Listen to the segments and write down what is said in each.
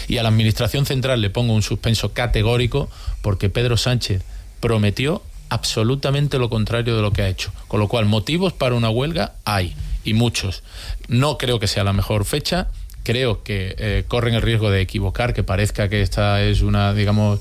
Y a la Administración Central le pongo un suspenso categórico porque Pedro Sánchez prometió absolutamente lo contrario de lo que ha hecho. Con lo cual, motivos para una huelga hay, y muchos. No creo que sea la mejor fecha. Creo que corren el riesgo de equivocar, que parezca que esta es una, digamos,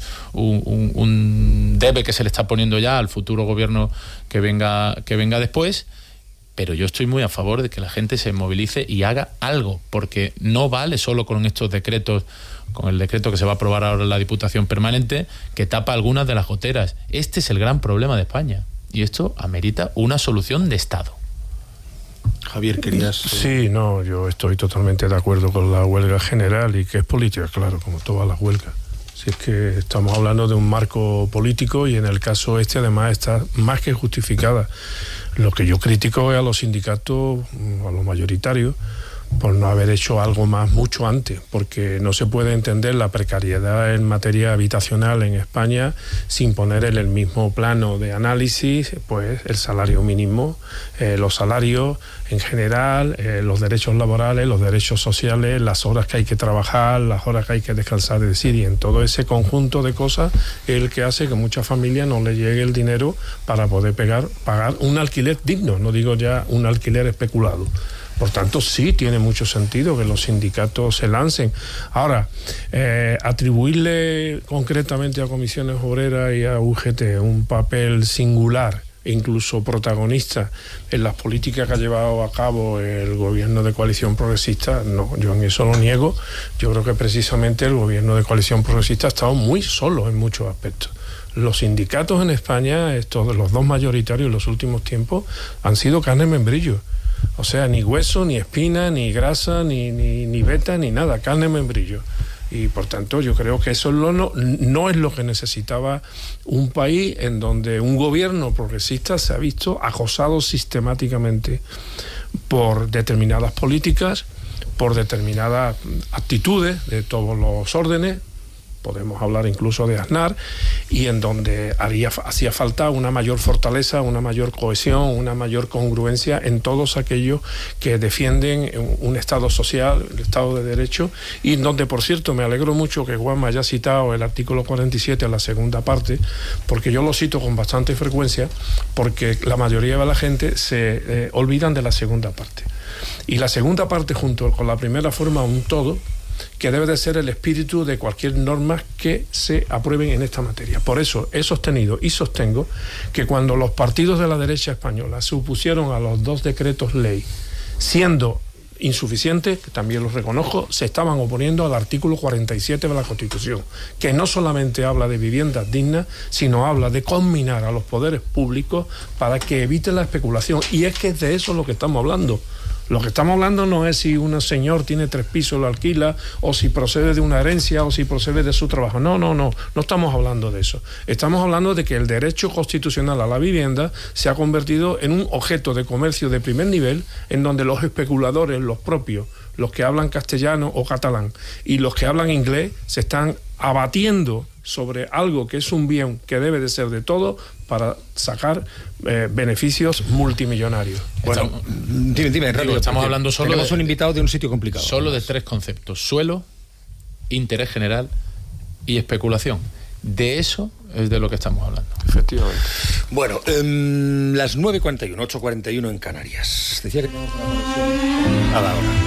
un debe que se le está poniendo ya al futuro gobierno que venga después. Pero yo estoy muy a favor de que la gente se movilice y haga algo, porque no vale solo con estos decretos, con el decreto que se va a aprobar ahora en la Diputación Permanente, que tapa algunas de las goteras. Este es el gran problema de España, y esto amerita una solución de Estado. Javier, querías... Sí, no, yo estoy totalmente de acuerdo con la huelga general y que es política, claro, como todas las huelgas. Si es que estamos hablando de un marco político y en el caso este además está más que justificada. Lo que yo critico es a los sindicatos, a los mayoritarios, por no haber hecho algo más mucho antes, porque no se puede entender la precariedad en materia habitacional en España sin poner en el mismo plano de análisis pues el salario mínimo, los salarios en general, los derechos laborales, los derechos sociales, las horas que hay que trabajar, las horas que hay que descansar, es decir, y en todo ese conjunto de cosas es el que hace que a muchas familias no le llegue el dinero para poder pagar un alquiler digno, no digo ya un alquiler especulado. Por tanto, sí tiene mucho sentido que los sindicatos se lancen. Ahora, atribuirle concretamente a Comisiones Obreras y a UGT un papel singular e incluso protagonista en las políticas que ha llevado a cabo el gobierno de coalición progresista, no, yo en eso lo niego. Yo creo que precisamente el gobierno de coalición progresista ha estado muy solo en muchos aspectos. Los sindicatos en España, los dos mayoritarios en los últimos tiempos, han sido carne en membrillo. O sea, ni hueso, ni espina, ni grasa, ni veta, ni nada, carne en membrillo. Y por tanto yo creo que eso no es lo que necesitaba un país en donde un gobierno progresista se ha visto acosado sistemáticamente por determinadas políticas, por determinadas actitudes de todos los órdenes. Podemos hablar incluso de Aznar, y en donde hacía falta una mayor fortaleza, una mayor cohesión, una mayor congruencia en todos aquellos que defienden un Estado social, el Estado de Derecho, y en donde, por cierto, me alegro mucho que Juanma haya citado el artículo 47 en la segunda parte, porque yo lo cito con bastante frecuencia, porque la mayoría de la gente se olvidan de la segunda parte. Y la segunda parte, junto con la primera, forma un todo que debe de ser el espíritu de cualquier norma que se aprueben en esta materia. Por eso he sostenido y sostengo que cuando los partidos de la derecha española se opusieron a los dos decretos ley, siendo insuficientes, que también los reconozco, se estaban oponiendo al artículo 47 de la Constitución, que no solamente habla de viviendas dignas, sino habla de combinar a los poderes públicos para que eviten la especulación. Y es que es de eso lo que estamos hablando. Lo que estamos hablando no es si un señor tiene 3 pisos, lo alquila, o si procede de una herencia, o si procede de su trabajo. No estamos hablando de eso. Estamos hablando de que el derecho constitucional a la vivienda se ha convertido en un objeto de comercio de primer nivel, en donde los especuladores, los propios, los que hablan castellano o catalán, y los que hablan inglés, se están abatiendo sobre algo que es un bien que debe de ser de todos para sacar beneficios multimillonarios. Bueno, dime rápido. Estamos hablando solo tenemos un invitado de un sitio complicado. Solo de 3 conceptos: suelo, interés general y especulación. De eso es de lo que estamos hablando. Efectivamente. Bueno, las 9:41, 8:41 en Canarias. Decía que tenemos una conexión a la hora.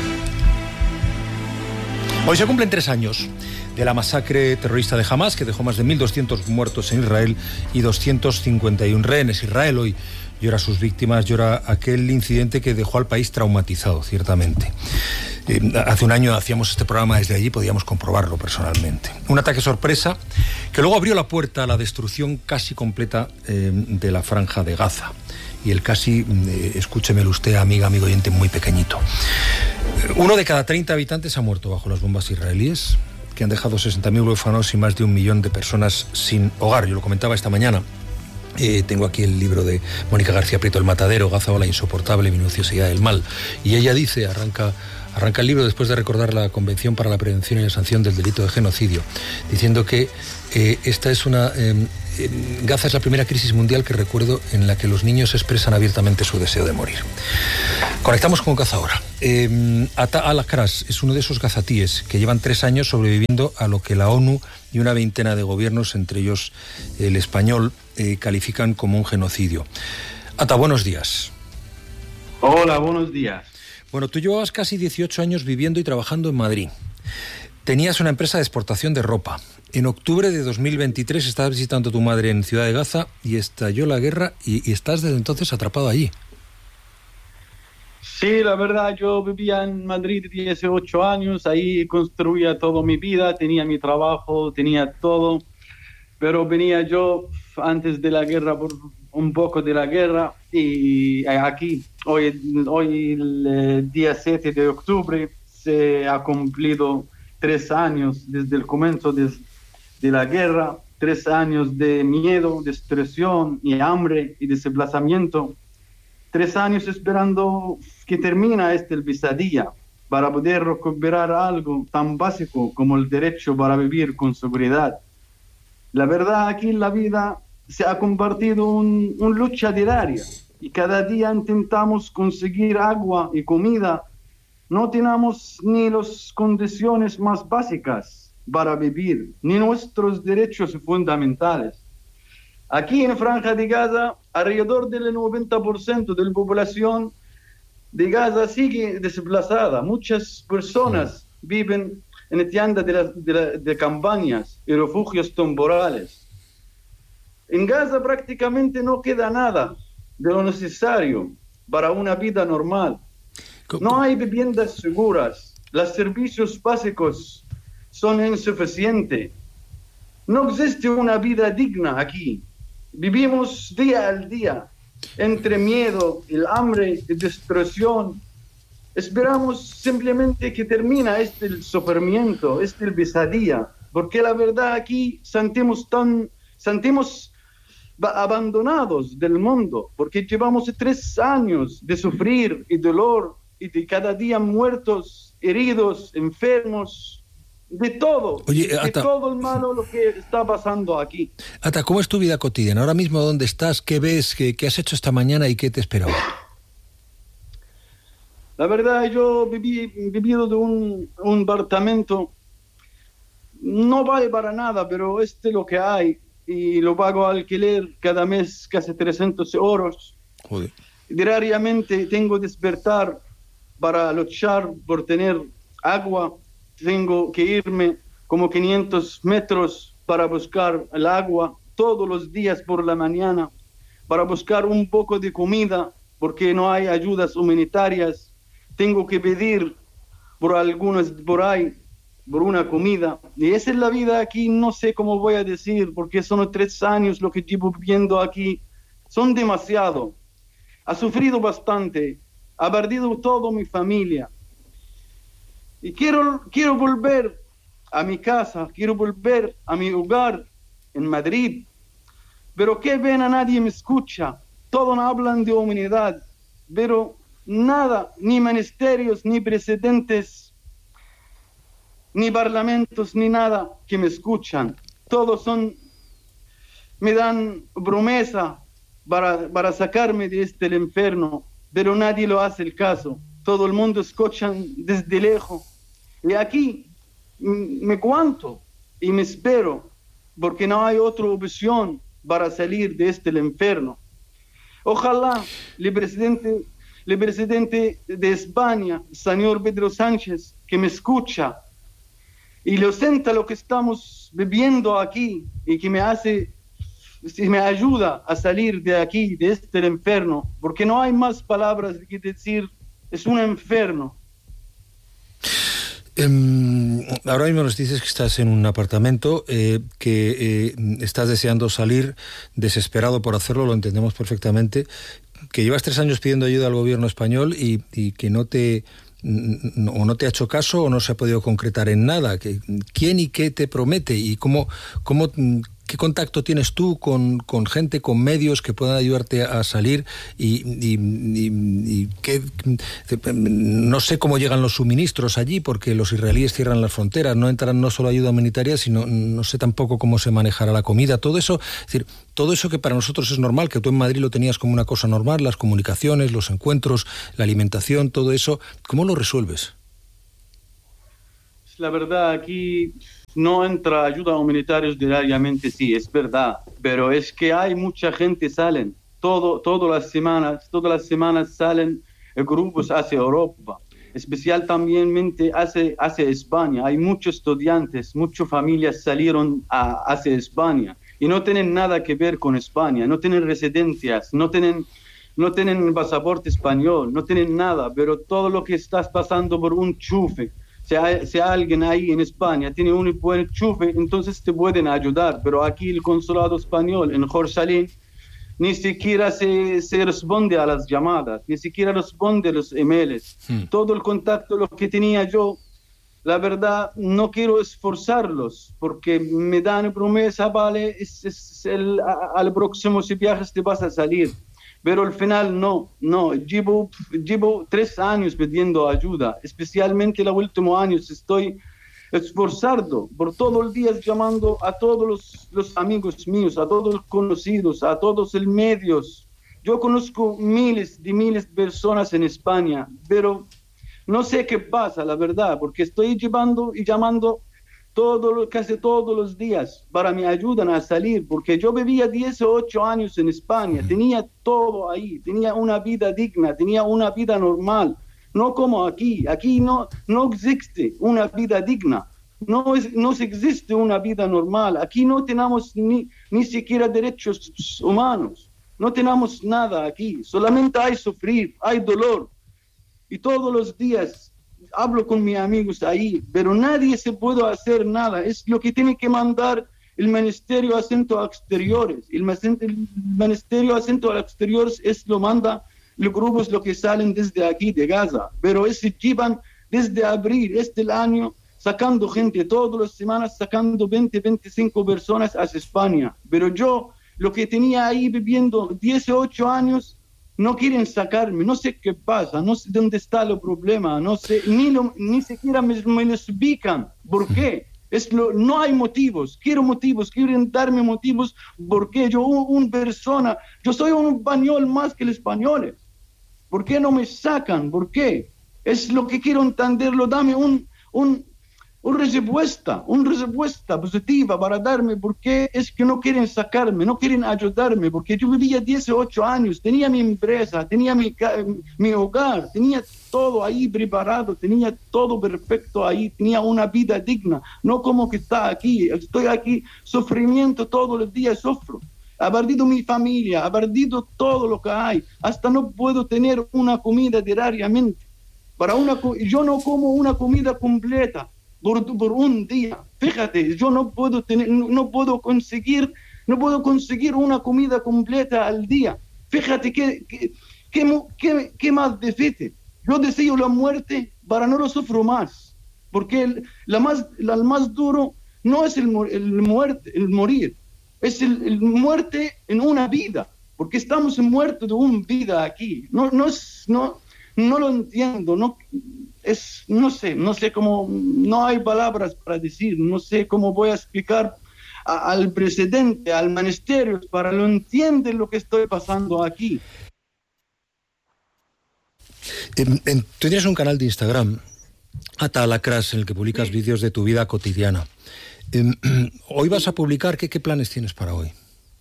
Hoy se cumplen 3 años de la masacre terrorista de Hamás, que dejó más de 1.200 muertos en Israel y 251 rehenes. Israel hoy llora a sus víctimas, llora aquel incidente que dejó al país traumatizado, ciertamente. Hace un año hacíamos este programa desde allí, podíamos comprobarlo personalmente. Un ataque sorpresa que luego abrió la puerta a la destrucción casi completa de la franja de Gaza. Y el casi, escúchemelo usted, amigo oyente, muy pequeñito. 1 de cada 30 habitantes ha muerto bajo las bombas israelíes, que han dejado 60.000 huérfanos y más de 1 millón de personas sin hogar. Yo lo comentaba esta mañana. Tengo aquí el libro de Mónica García Prieto, El Matadero, Gaza o la insoportable minuciosidad del mal. Y ella dice, arranca el libro después de recordar la Convención para la Prevención y la Sanción del Delito de Genocidio, diciendo que esta es una Gaza es la primera crisis mundial que recuerdo en la que los niños expresan abiertamente su deseo de morir. Conectamos con Gaza ahora. Ata al-Akras es uno de esos gazatíes que llevan 3 años sobreviviendo a lo que la ONU y una veintena de gobiernos, entre ellos el español, califican como un genocidio. Ata, buenos días. Hola, buenos días. Bueno, tú llevabas casi 18 años viviendo y trabajando en Madrid. Tenías una empresa de exportación de ropa. En octubre de 2023 estabas visitando a tu madre en Ciudad de Gaza y estalló la guerra y estás desde entonces atrapado allí. Sí, la verdad, yo vivía en Madrid 18 años, ahí construía toda mi vida, tenía mi trabajo, tenía todo, pero venía yo antes de la guerra, por un poco de la guerra, y aquí, hoy el día 7 de octubre, se ha cumplido 3 años desde el comienzo de la guerra, 3 años de miedo, destrucción y hambre y desplazamiento, 3 años esperando que termine el pesadilla para poder recuperar algo tan básico como el derecho para vivir con seguridad. La verdad, aquí en la vida se ha convertido en una lucha diaria y cada día intentamos conseguir agua y comida. No tenemos ni las condiciones más básicas para vivir, ni nuestros derechos fundamentales. Aquí en Franja de Gaza, alrededor del 90% de la población de Gaza sigue desplazada. Muchas personas viven en tiendas de campañas y refugios temporales. En Gaza prácticamente no queda nada de lo necesario para una vida normal. No hay viviendas seguras, los servicios básicos son insuficientes. No existe una vida digna aquí. Vivimos día al día entre miedo, el hambre y destrucción. Esperamos simplemente que termine el sufrimiento, pesadilla, porque la verdad aquí sentimos abandonados del mundo, porque llevamos 3 años de sufrir y dolor y de cada día muertos, heridos, enfermos, de todo. Oye, de Ata, todo el malo lo que está pasando aquí. Ata, ¿cómo es tu vida cotidiana? Ahora mismo, ¿dónde estás? ¿Qué ves? ¿Qué has hecho esta mañana y qué te esperaba? La verdad, yo vivido de un apartamento, no vale para nada, pero es lo que hay, y lo pago alquiler cada mes casi 300 euros. Joder. Diariamente tengo que despertar para luchar por tener agua, tengo que irme como 500 metros para buscar el agua todos los días por la mañana, para buscar un poco de comida, porque no hay ayudas humanitarias. Tengo que pedir por algunos por ahí, por una comida. Y esa es la vida aquí, no sé cómo voy a decir, porque son 3 años lo que llevo viviendo aquí. Son demasiado. Ha sufrido bastante, ha perdido toda mi familia. Y quiero volver a mi casa, quiero volver a mi hogar en Madrid. Pero qué pena, nadie me escucha. Todos hablan de humanidad, pero nada, ni ministerios, ni presidentes, ni parlamentos, ni nada que me escuchan. Todos me dan promesa para sacarme de el infierno, pero nadie lo hace el caso. Todo el mundo escucha desde lejos. Y aquí me aguanto y me espero, porque no hay otra opción para salir de el infierno. Ojalá el presidente de España, señor Pedro Sánchez, que me escucha y lo sienta lo que estamos viviendo aquí y que me ayuda a salir de aquí, de este infierno, porque no hay más palabras que decir, es un infierno. Ahora mismo nos dices que estás en un apartamento, que estás deseando salir, desesperado por hacerlo, lo entendemos perfectamente, que llevas 3 años pidiendo ayuda al gobierno español y que no te ha hecho caso o no se ha podido concretar en nada. ¿Quién y qué te promete y cómo ¿Qué contacto tienes tú con gente, con medios que puedan ayudarte a salir? Y no sé cómo llegan los suministros allí, porque los israelíes cierran las fronteras, no entrarán no solo ayuda humanitaria, sino no sé tampoco cómo se manejará la comida, todo eso, es decir, todo eso que para nosotros es normal, que tú en Madrid lo tenías como una cosa normal, las comunicaciones, los encuentros, la alimentación, todo eso, ¿cómo lo resuelves? La verdad, aquí no entra ayuda humanitaria diariamente, sí, es verdad, pero es que hay mucha gente salen, todas las semanas salen grupos hacia Europa, especial también hacia España. Hay muchos estudiantes, muchas familias salieron hacia España y no tienen nada que ver con España, no tienen residencias, no tienen pasaporte español, no tienen nada, pero todo lo que estás pasando por un chufe. Si alguien ahí en España tiene un buen enchufe, entonces te pueden ayudar. Pero aquí el consulado español en Jerusalén ni siquiera se responde a las llamadas, ni siquiera responde a los emails. Todo el contacto lo que tenía yo, la verdad, no quiero esforzarlos, porque me dan promesa, vale, al próximo si viajas te vas a salir. Pero al final no, llevo 3 años pidiendo ayuda, especialmente los últimos años estoy esforzando por todo el día llamando a todos los amigos míos, a todos los conocidos, a todos los medios. Yo conozco miles de personas en España, pero no sé qué pasa, la verdad, porque estoy llamando casi todos los días para me ayudan a salir, porque yo vivía 18 años en España, tenía todo ahí, tenía una vida digna, tenía una vida normal, no como aquí no existe una vida digna, no existe una vida normal, aquí no tenemos ni siquiera derechos humanos, no tenemos nada aquí, solamente hay sufrir, hay dolor, y todos los días hablo con mis amigos ahí, pero nadie se puede hacer nada. Es lo que tiene que mandar el Ministerio de Asuntos Exteriores. El Ministerio de Asuntos Exteriores lo manda los grupos lo que salen desde aquí de Gaza, pero llevan desde abril el año sacando gente todas las semanas, sacando 25 personas hacia España. Pero yo, lo que tenía ahí viviendo 18 años, no quieren sacarme, no sé qué pasa, no sé dónde está el problema, no sé, ni siquiera me lo explican. ¿Por qué? No hay motivos, quieren darme motivos, porque yo soy un español más que los españoles. ¿Por qué no me sacan? ¿Por qué? Es lo que quiero entenderlo, dame una respuesta positiva para darme, porque es que no quieren sacarme, no quieren ayudarme, porque yo vivía 18 años, tenía mi empresa, tenía mi hogar, tenía todo ahí preparado, tenía todo perfecto ahí, tenía una vida digna, no como que estoy aquí, sufrimiento todos los días, sufro. Ha perdido mi familia, ha perdido todo lo que hay, hasta no puedo tener una comida diariamente. Yo no como una comida completa por un día. Fíjate, yo no puedo conseguir una comida completa al día. Fíjate qué más difícil. Yo deseo la muerte para no lo sufro más, porque el más duro no es el morir, es el muerte en una vida, porque estamos muertos de una vida aquí. No lo entiendo, no sé cómo, no hay palabras para decir, no sé cómo voy a explicar al presidente, al ministerio, para lo entiendan lo que estoy pasando aquí. Tú tienes un canal de Instagram, Atalacras, en el que publicas vídeos de tu vida cotidiana. Hoy vas a publicar, ¿qué planes tienes para hoy?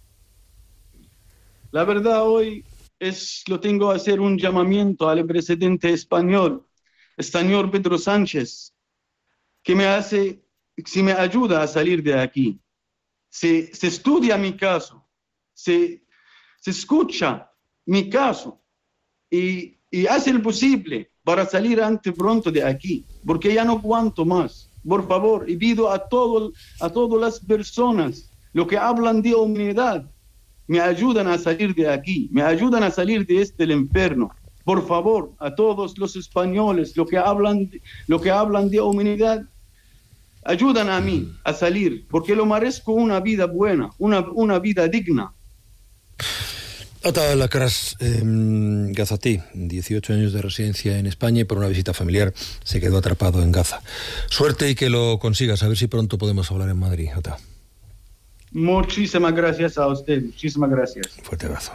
La verdad, hoy lo tengo a hacer un llamamiento al presidente español, el señor Pedro Sánchez, que me ayuda a salir de aquí. Se estudia mi caso, se escucha mi caso y hace el posible para salir pronto de aquí, porque ya no aguanto más. Por favor, y pido a todas las personas, lo que hablan de humanidad, me ayudan a salir de aquí, me ayudan a salir de el infierno. Por favor, a todos los españoles, lo que hablan de humanidad, ayudan a mí a salir, porque lo merezco una vida buena, una vida digna. Ata Lacras Gazatí, 18 años de residencia en España y por una visita familiar se quedó atrapado en Gaza. Suerte y que lo consigas, a ver si pronto podemos hablar en Madrid, Ata. Muchísimas gracias a usted, muchísimas gracias. Fuerte abrazo.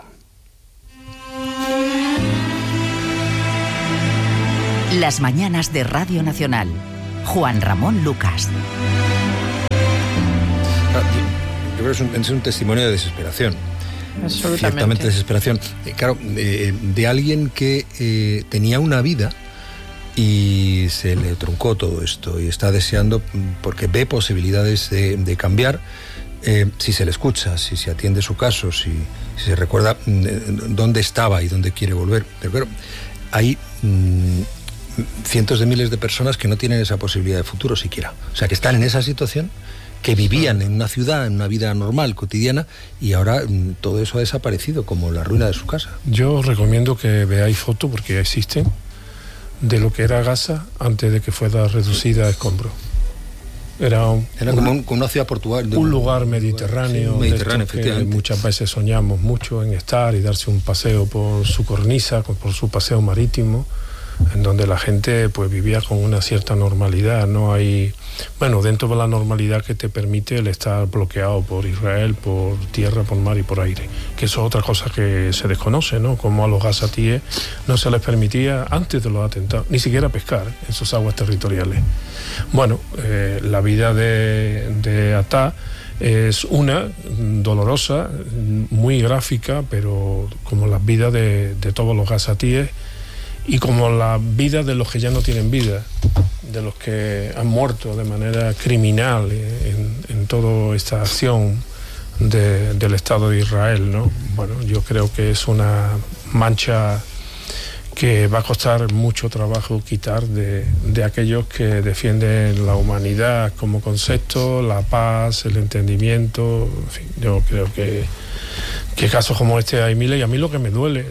Las mañanas de Radio Nacional. Juan Ramón Lucas. Yo creo que es un testimonio de desesperación. Ciertamente desesperación. Claro, de alguien que tenía una vida y se le truncó todo esto y está deseando, porque ve posibilidades de cambiar, si se le escucha, si se atiende su caso, si se recuerda dónde estaba y dónde quiere volver. Pero claro, hay cientos de miles de personas que no tienen esa posibilidad de futuro siquiera. O sea, que están en esa situación, que vivían en una ciudad, en una vida normal, cotidiana, y ahora todo eso ha desaparecido, como la ruina de su casa. Yo recomiendo que veáis fotos, porque ya existen, de lo que era Gaza antes de que fuera reducida a escombros. Era como una ciudad portuaria. Un lugar mediterráneo, sí, mediterráneo, efectivamente. Muchas veces soñamos mucho en estar y darse un paseo por su cornisa, por su paseo marítimo, en donde la gente pues vivía con una cierta normalidad. No hay, bueno, dentro de la normalidad que te permite el estar bloqueado por Israel, por tierra, por mar y por aire, que eso es otra cosa que se desconoce, ¿no? Como a los gazatíes no se les permitía antes de los atentados ni siquiera pescar en sus aguas territoriales. Bueno, la vida de Atá es una dolorosa, muy gráfica, pero como las vidas de todos los gazatíes y como la vida de los que ya no tienen vida, de los que han muerto de manera criminal en toda esta acción del Estado de Israel, ¿no? Bueno, yo creo que es una mancha que va a costar mucho trabajo quitar de aquellos que defienden la humanidad como concepto, la paz, el entendimiento. En fin, yo creo que casos como este hay miles, y a mí lo que me duele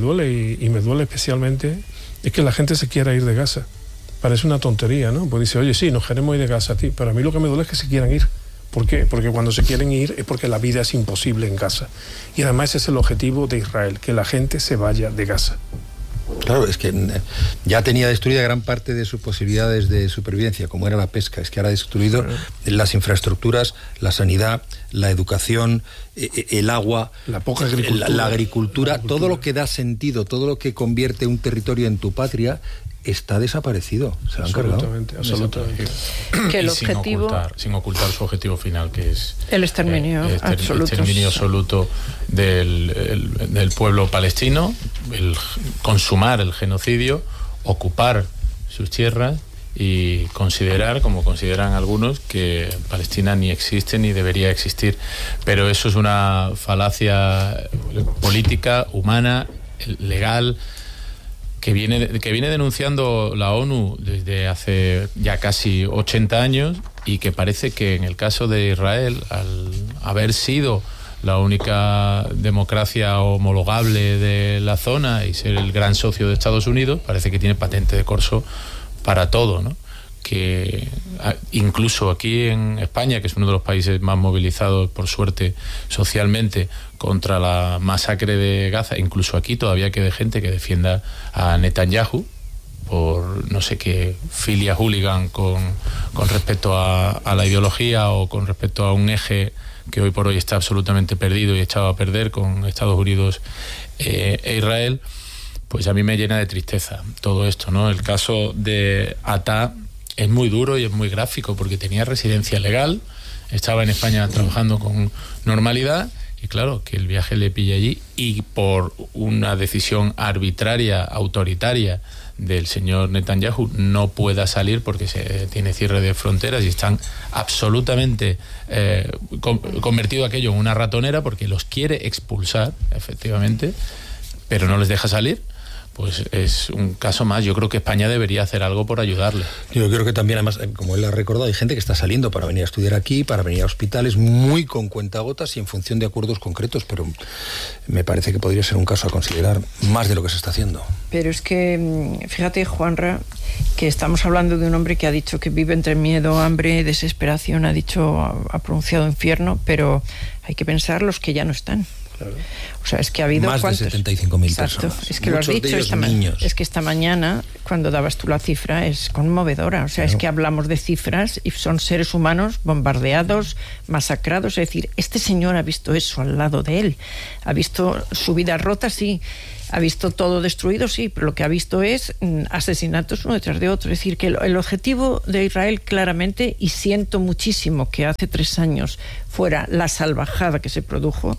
y me duele especialmente es que la gente se quiera ir de Gaza. Parece una tontería, ¿no? Pues dice, oye, sí, nos queremos ir de Gaza a ti, pero a mí lo que me duele es que se quieran ir. ¿Por qué? Porque cuando se quieren ir es porque la vida es imposible en Gaza. Y además ese es el objetivo de Israel, que la gente se vaya de Gaza. Claro, es que ya tenía destruida gran parte de sus posibilidades de supervivencia, como era la pesca. Es que ahora ha destruido las infraestructuras, la sanidad, la educación, el agua, la poca agricultura, la agricultura, todo lo que da sentido, todo lo que convierte un territorio en tu patria, está desaparecido. Se lo han cargado. Absolutamente. Que el objetivo, sin ocultar su objetivo final, que es el exterminio absoluto del pueblo palestino, el consumar el genocidio, ocupar sus tierras y considerar, como consideran algunos, que Palestina ni existe ni debería existir. Pero eso es una falacia política, humana, legal, que viene denunciando la ONU desde hace ya casi 80 años, y que parece que en el caso de Israel, al haber sido la única democracia homologable de la zona y ser el gran socio de Estados Unidos, parece que tiene patente de corso para todo, ¿no? Que incluso aquí en España, que es uno de los países más movilizados, por suerte, socialmente, contra la masacre de Gaza, incluso aquí todavía queda gente que defienda a Netanyahu por no sé qué filia hooligan con respecto a la ideología o con respecto a un eje que hoy por hoy está absolutamente perdido y echado a perder con Estados Unidos e Israel. Pues a mí me llena de tristeza todo esto, ¿no? El caso de Atá es muy duro y es muy gráfico, porque tenía residencia legal, estaba en España trabajando con normalidad, y claro, que el viaje le pilla allí, y por una decisión arbitraria, autoritaria del señor Netanyahu, no pueda salir porque se tiene cierre de fronteras y están absolutamente convertido aquello en una ratonera, porque los quiere expulsar, efectivamente, pero no les deja salir, pues es un caso más. Yo creo que España debería hacer algo por ayudarle. Yo creo que también, además, como él ha recordado, hay gente que está saliendo para venir a estudiar aquí, para venir a hospitales, muy con cuentagotas y en función de acuerdos concretos, pero me parece que podría ser un caso a considerar más de lo que se está haciendo. Pero es que, fíjate, Juanra, que estamos hablando de un hombre que ha dicho que vive entre miedo, hambre, desesperación, ha pronunciado infierno, pero hay que pensar los que ya no están. Claro. O sea, es que ha habido más de 75.000 personas. Es que muchos lo has dicho es que esta mañana, cuando dabas tú la cifra, es conmovedora. O sea, claro. Es que hablamos de cifras y son seres humanos bombardeados, masacrados. Es decir, este señor ha visto eso al lado de él. Ha visto su vida rota, sí. Ha visto todo destruido, sí, pero lo que ha visto es asesinatos uno detrás de otro. Es decir, que el objetivo de Israel claramente, y siento muchísimo que hace 3 años fuera la salvajada que se produjo,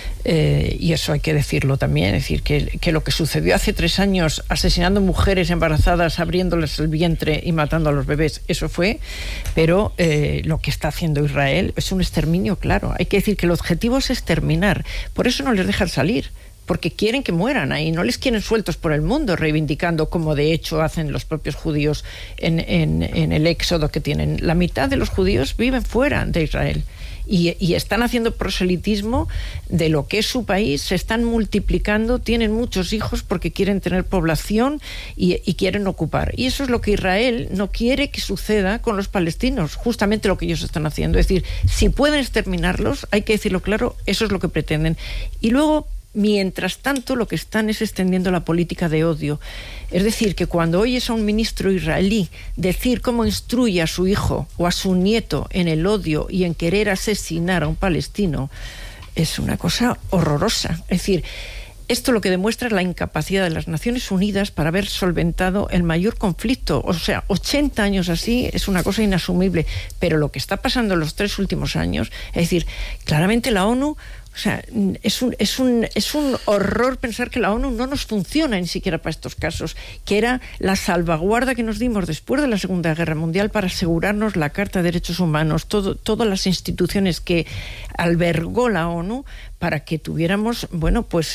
y eso hay que decirlo también, es decir, que lo que sucedió hace 3 años, asesinando mujeres embarazadas, abriéndoles el vientre y matando a los bebés, eso fue, pero lo que está haciendo Israel es un exterminio, claro. Hay que decir que el objetivo es exterminar, por eso no les dejan salir, porque quieren que mueran ahí, no les quieren sueltos por el mundo, reivindicando, como de hecho hacen los propios judíos en el éxodo que tienen. La mitad de los judíos viven fuera de Israel. Y están haciendo proselitismo de lo que es su país, se están multiplicando, tienen muchos hijos porque quieren tener población y quieren ocupar. Y eso es lo que Israel no quiere que suceda con los palestinos, justamente lo que ellos están haciendo. Es decir, si pueden exterminarlos, hay que decirlo claro, eso es lo que pretenden. Y luego, mientras tanto, lo que están es extendiendo la política de odio. Es decir, que cuando oyes a un ministro israelí decir cómo instruye a su hijo o a su nieto en el odio y en querer asesinar a un palestino, es una cosa horrorosa. Es decir, esto lo que demuestra es la incapacidad de las Naciones Unidas para haber solventado el mayor conflicto. O sea, 80 años así es una cosa inasumible. Pero lo que está pasando en los 3 últimos años, es decir, claramente la ONU... O sea, es un horror pensar que la ONU no nos funciona ni siquiera para estos casos, que era la salvaguarda que nos dimos después de la Segunda Guerra Mundial para asegurarnos la Carta de Derechos Humanos, todas las instituciones que albergó la ONU para que tuviéramos, bueno, pues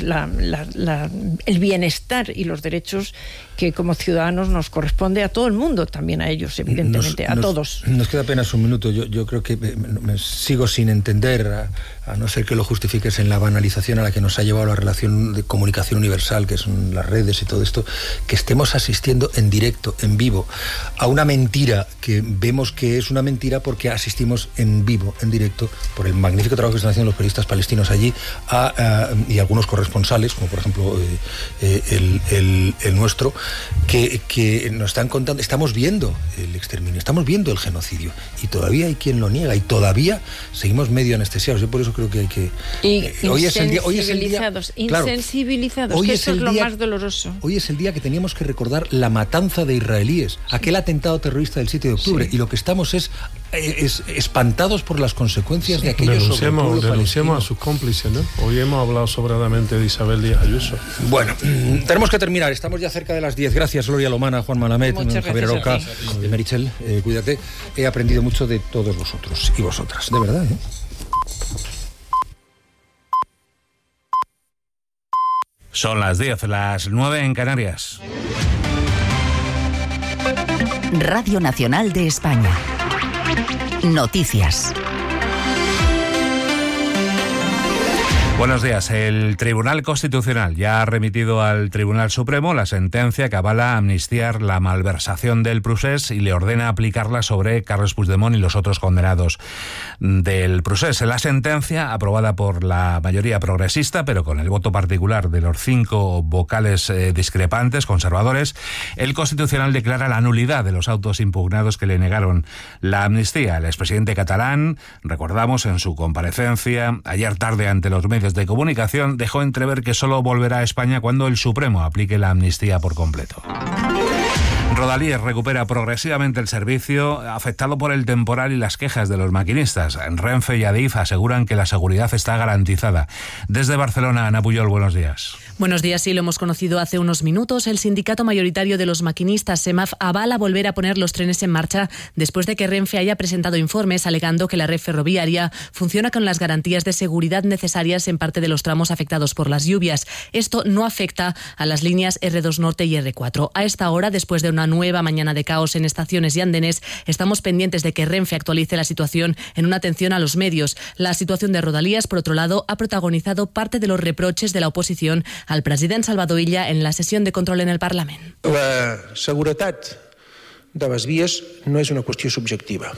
el bienestar y los derechos que como ciudadanos nos corresponde a todo el mundo, también a ellos, evidentemente, a todos. Nos queda apenas un minuto. Yo creo que me sigo sin entender, a no ser que lo justifiques en la banalización a la que nos ha llevado la relación de comunicación universal, que son las redes y todo esto, que estemos asistiendo en directo, en vivo, a una mentira que vemos que es una mentira porque asistimos en vivo, en directo, por el magnífico trabajo que están haciendo los periodistas palestinos allí y algunos corresponsales, como por ejemplo el nuestro, que nos están contando. Estamos viendo el exterminio, estamos viendo el genocidio y todavía hay quien lo niega y todavía seguimos medio anestesiados. Yo por eso creo que hay que... Hoy es el día, insensibilizados, que eso es lo más doloroso. Hoy es el día que teníamos que recordar la matanza de israelíes, aquel atentado terrorista del 7 de octubre, y lo que estamos es espantados por las consecuencias de aquello. Denunciamos a sus cómplices, ¿no? Hoy hemos hablado sobradamente de Isabel Díaz Ayuso. Bueno, tenemos que terminar, estamos ya cerca de las 10. Gracias, Gloria Lomana, Juan Malamed, Javier Aroca, Merichel, cuídate. He aprendido mucho de todos vosotros y vosotras, de verdad, ¿eh? Son las 10, las 9 en Canarias. Radio Nacional de España. Noticias. Buenos días. El Tribunal Constitucional ya ha remitido al Tribunal Supremo la sentencia que avala amnistiar la malversación del Procés y le ordena aplicarla sobre Carles Puigdemont y los otros condenados del Procés. La sentencia, aprobada por la mayoría progresista, pero con el voto particular de los 5 vocales discrepantes, conservadores, el Constitucional declara la nulidad de los autos impugnados que le negaron la amnistía. El expresidente catalán, recordamos en su comparecencia ayer tarde ante los medios de comunicación, dejó entrever que solo volverá a España cuando el Supremo aplique la amnistía por completo. Rodalies recupera progresivamente el servicio afectado por el temporal y las quejas de los maquinistas. Renfe y Adif aseguran que la seguridad está garantizada. Desde Barcelona, Ana Puyol, buenos días. Buenos días, sí, lo hemos conocido hace unos minutos. El sindicato mayoritario de los maquinistas, SEMAF, avala volver a poner los trenes en marcha después de que Renfe haya presentado informes alegando que la red ferroviaria funciona con las garantías de seguridad necesarias en parte de los tramos afectados por las lluvias. Esto no afecta a las líneas R2 Norte y R4. A esta hora, después de una nueva mañana de caos en estaciones y andenes, estamos pendientes de que Renfe actualice la situación en una atención a los medios. La situación de Rodalies, por otro lado, ha protagonizado parte de los reproches de la oposición al president Salvador Illa en la sesión de control en el Parlament. La seguretat de les vies no és una qüestió subjectiva.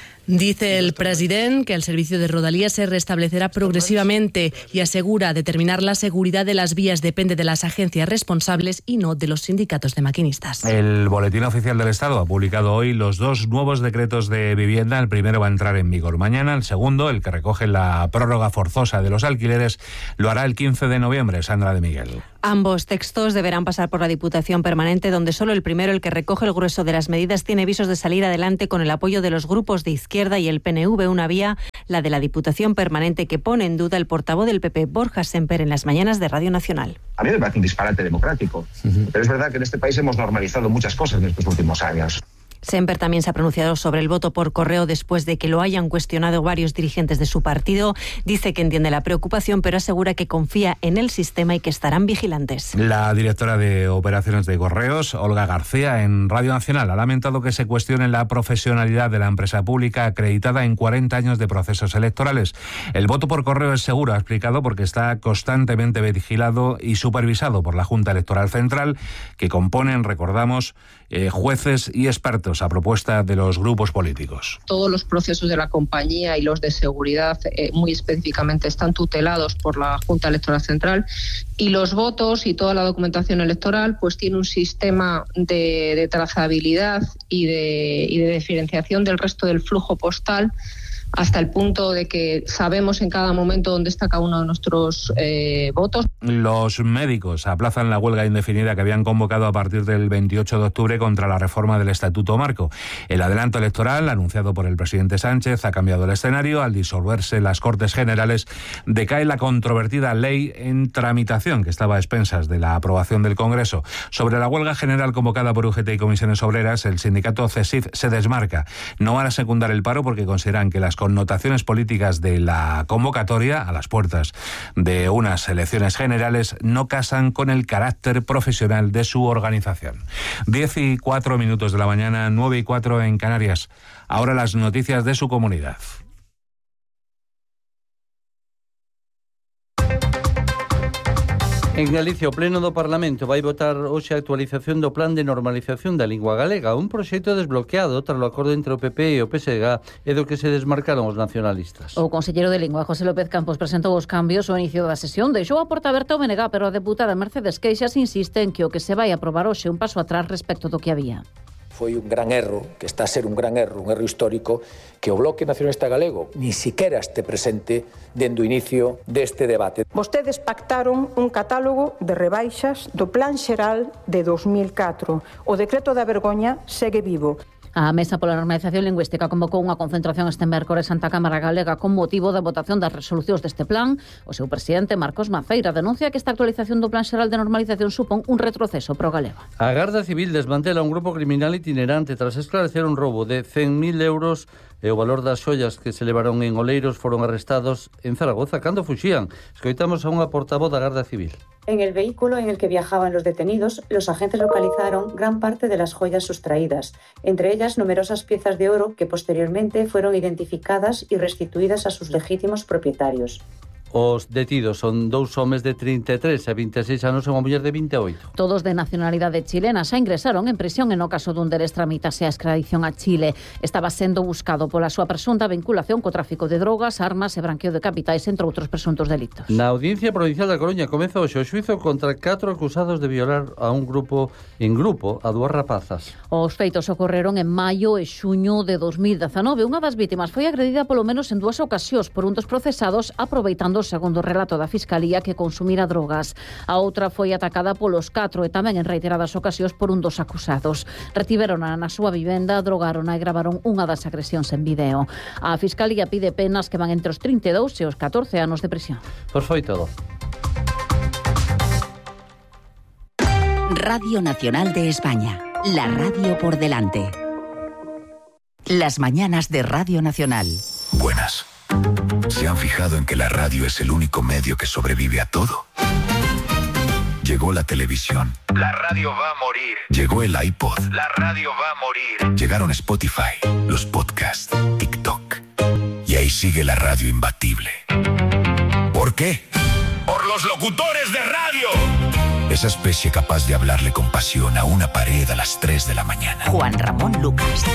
Dice el presidente que el servicio de Rodalies se restablecerá progresivamente y asegura determinar la seguridad de las vías depende de las agencias responsables y no de los sindicatos de maquinistas. El Boletín Oficial del Estado ha publicado hoy los 2 nuevos decretos de vivienda. El primero va a entrar en vigor mañana. El segundo, el que recoge la prórroga forzosa de los alquileres, lo hará el 15 de noviembre. Sandra de Miguel. Ambos textos deberán pasar por la Diputación Permanente, donde solo el primero, el que recoge el grueso de las medidas, tiene visos de salir adelante con el apoyo de los grupos de izquierda y el PNV. Una vía, la de la Diputación Permanente, que pone en duda el portavoz del PP, Borja Semper, en las mañanas de Radio Nacional. A mí me parece un disparate democrático, pero es verdad que en este país hemos normalizado muchas cosas en estos últimos años. Semper también se ha pronunciado sobre el voto por correo después de que lo hayan cuestionado varios dirigentes de su partido. Dice que entiende la preocupación, pero asegura que confía en el sistema y que estarán vigilantes. La directora de Operaciones de Correos, Olga García, en Radio Nacional, ha lamentado que se cuestione la profesionalidad de la empresa pública acreditada en 40 años de procesos electorales. El voto por correo es seguro, ha explicado, porque está constantemente vigilado y supervisado por la Junta Electoral Central, que componen, recordamos, jueces y expertos a propuesta de los grupos políticos. Todos los procesos de la compañía y los de seguridad muy específicamente están tutelados por la Junta Electoral Central, y los votos y toda la documentación electoral pues tiene un sistema de trazabilidad y de diferenciación del resto del flujo postal, hasta el punto de que sabemos en cada momento dónde está cada uno de nuestros votos. Los médicos aplazan la huelga indefinida que habían convocado a partir del 28 de octubre contra la reforma del Estatuto Marco. El adelanto electoral, anunciado por el presidente Sánchez, ha cambiado el escenario. Al disolverse las Cortes Generales, decae la controvertida ley en tramitación, que estaba a expensas de la aprobación del Congreso. Sobre la huelga general convocada por UGT y Comisiones Obreras, el sindicato CESIF se desmarca. No van a secundar el paro porque consideran que las connotaciones políticas de la convocatoria, a las puertas de unas elecciones generales, no casan con el carácter profesional de su organización. 10:04 de la mañana, 9:04 en Canarias. Ahora las noticias de su comunidad. En Galicia, o Pleno do Parlamento vai votar hoxe a actualización do Plan de Normalización da Lingua Galega, un proxecto desbloqueado tras o acordo entre o PP e o PSG e do que se desmarcaron os nacionalistas. O conselleiro de Lingua, José López Campos, presentou os cambios ao inicio da sesión, deixou a porta aberta ao BNG, pero a deputada Mercedes Queixas insiste en que o que se vai aprobar hoxe un paso atrás respecto do que había. Foi un gran erro, que está a ser un gran erro, un erro histórico, que o Bloque Nacionalista Galego ni siquiera este presente dende o inicio deste debate. Vostedes pactaron un catálogo de rebaixas do Plan Xeral de 2004. O decreto da vergoña segue vivo. A Mesa pola Normalización Lingüística convocou unha concentración este mércores Santa Cámara Galega con motivo da votación das resolucións deste plan. O seu presidente, Marcos Macieira, denuncia que esta actualización do Plan Xeral de Normalización supón un retroceso pro galego. A Garda Civil desmantela un grupo criminal itinerante tras esclarecer un robo de 100.000 euros e o valor das xoias que se levaron en Oleiros foron arrestados en Zaragoza cando fuxían. Escoitamos a unha portavoz da Garda Civil. En el vehículo en el que viajaban los detenidos, los agentes localizaron gran parte de las joyas sustraídas, entre ellas numerosas piezas de oro que posteriormente fueron identificadas y restituidas a sus legítimos propietarios. Os detidos son 2 homes de 33 e 26 anos e unha muller de 28. Todos de nacionalidade chilena xa ingresaron en prisión e no caso dun deles tramítase a extradición a Chile. Estaba sendo buscado pola súa presunta vinculación co tráfico de drogas, armas e branqueo de capitais, entre outros presuntos delitos. Na Audiencia Provincial da Coruña comeza hoxe o xuizo contra 4 acusados de violar a un grupo a 2 rapazas. Os feitos ocorreron en maio e xuño de 2019. Unha das vítimas foi agredida polo menos en 2 ocasións por un dos procesados aproveitando acusando, segundo o relato da Fiscalía, que consumira drogas. A outra foi atacada polos 4 e tamén en reiteradas ocasións por un dos acusados. Retiverona na súa vivenda, drogarona e gravaron unha das agresións en vídeo. A Fiscalía pide penas que van entre os 32 e os 14 anos de prisión. Pois foi todo. Radio Nacional de España, la radio por delante. Las mañanas de Radio Nacional. Buenas. ¿Se han fijado en que la radio es el único medio que sobrevive a todo? Llegó la televisión. La radio va a morir. Llegó el iPod. La radio va a morir. Llegaron Spotify, los podcasts, TikTok. Y ahí sigue la radio imbatible. ¿Por qué? ¡Por los locutores de radio! Esa especie capaz de hablarle con pasión a una pared a las 3 de la mañana. Juan Ramón Lucas.